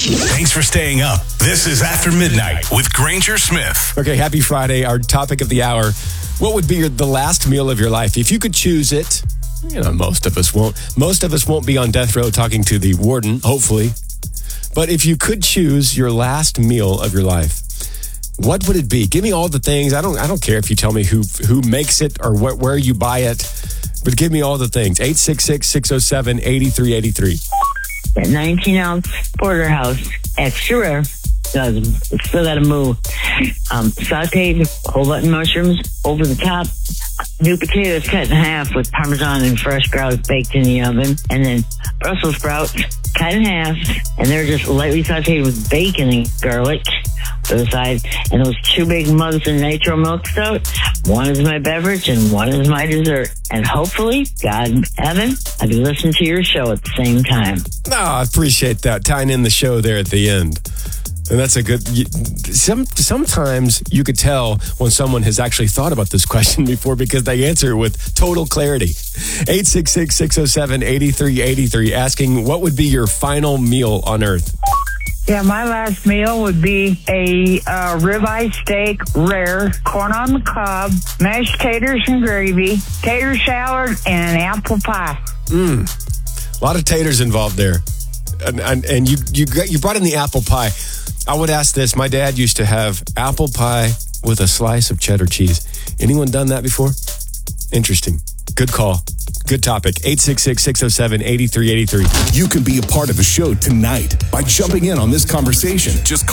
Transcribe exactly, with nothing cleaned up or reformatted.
Thanks for staying up. This is After Midnight with Granger Smith. Okay, happy Friday. Our topic of the hour. What would be your, the last meal of your life? If you could choose it, you know, most of us won't. Most of us won't be on death row talking to the warden, hopefully. But if you could choose your last meal of your life, what would it be? Give me all the things. I don't I don't care if you tell me who who makes it or what, where you buy it, but give me all the things. eight six six, six oh seven, eight three eight three. That nineteen ounce porterhouse, extra rare. Does still got to move. Um, sauteed whole button mushrooms over the top. New potatoes cut in half with Parmesan and fresh ground baked in the oven. And then Brussels sprouts cut in half. And they're just lightly sauteed with bacon and garlic to the side. And those two big mugs of nitro milk stout. One is my beverage and one is my dessert. And hopefully, God in heaven, I'll be listening to your show at the same time. No, I appreciate that. Tying in the show there at the end. And that's a good... Some, sometimes you could tell when someone has actually thought about this question before because they answer it with total clarity. eight six six, six oh seven, eight three eight three, asking what would be your final meal on earth? Yeah, my last meal would be a uh, ribeye steak, rare, corn on the cob, mashed taters and gravy, tater salad, and an apple pie. Mmm. A lot of taters involved there. And, and, and you, you, you brought in the apple pie. I would ask this. My dad used to have apple pie with a slice of cheddar cheese. Anyone done that before? Interesting. Good call. Good topic. eight six six, six oh seven, eight three eight three. You can be a part of the show tonight by jumping in on this conversation. Just call